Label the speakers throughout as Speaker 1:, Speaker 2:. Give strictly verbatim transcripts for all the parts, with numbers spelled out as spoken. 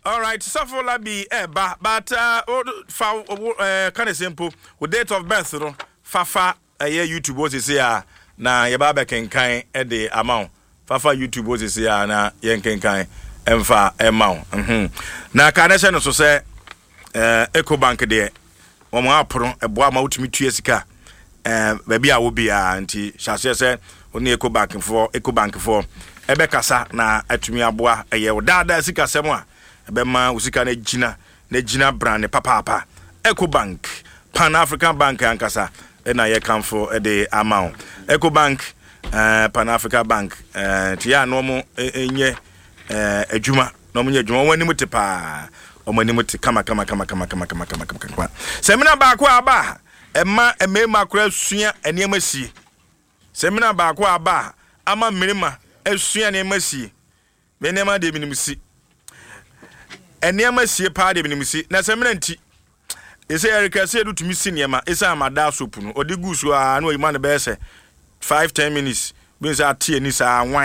Speaker 1: All right, Safo Labi eba but uh fa uh kind of simple with date of birth no fafa uh, YouTube was say ah na ye ba be kenkan e de amount fafa YouTube was say ah na ye kenkan emfa amount mhm na ka na se no so say eh EcoBank de wo mo apro ebo ama utumi tue sika eh ba bia wo bia nti hyase se oni EcoBank for EcoBank for ebe kasa na atumi aboa eye wo dada sika sem a Bema usika na jina na jina brand papa papa EcoBank Pan African Bank ankasa na ye kamfo de amount EcoBank uh, Pan African Bank uh, tia no mo enye uh, adwuma no mo nye adwuma wani muti pa o mani muti kama kama kama kama kama kama kama kama semina ba ko aba emma emema kura sua enema sie semina ba ko aba ama mirima asua enema sie menema de minimsi Eniama sie pa de binimsi na semena nti ese Erika se do tumi siniema ese amada sopu no odi gusu a no yima ne be se five ten minutes bin sa tie ni sa wan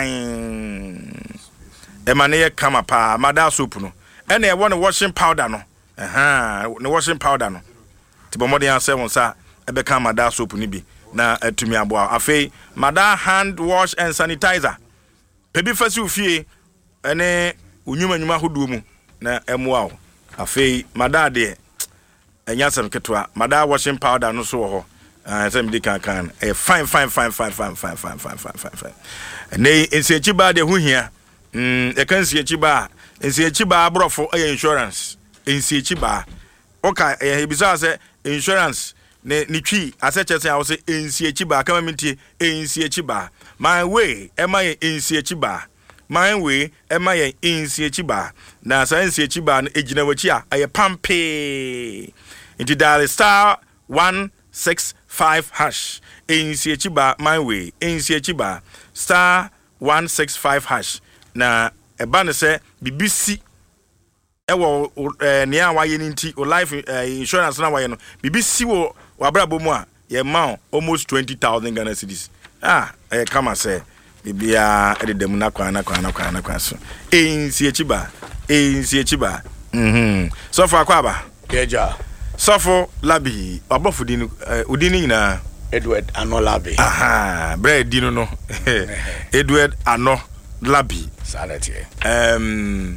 Speaker 1: e ma ne ye kama pa amada sopu no e na e won washing powder no aha ne washing powder no ti bo modern say won sa e be kama amada sopu ni bi na atumi aboa afei mada hand wash and sanitizer pebi fasi ofie ene unyuma nyuma hodo mu na emwa afei mada de enya sem ketwa mada washing powder no so ho ah sem di kan kan e fine fine fine fine fine fine fine fine fine fine ne ensechi ba de hu hia mm e kan ensechi ba ensechi ba abrofo e insurance ensechi ba oka e bisa se insurance ne ni twi aseche se a wo se ensechi ba kama mintie ensechi ba my way e ma ensechi ba my way ema ye insie chiba na sa insie chiba na ejina wachi a aye pampe into dial star one six five hash insie chiba my way insie chiba star one six five hash na eba ne se bibisi ewo ne a waye nti o life insurance na waye no bibisi wo wabrabo mu a ye ma almost twenty thousand Ghana cedis ah e kama se bibia edem na kwa na kwa na kwa na kwa so ensi echiba ensi echiba mhm so for akwaba
Speaker 2: keja
Speaker 1: so for Labi obofu dinu udini nyina
Speaker 2: Edward Ano Labi
Speaker 1: aha bread dinu no Edward Ano Labi
Speaker 2: salati
Speaker 1: um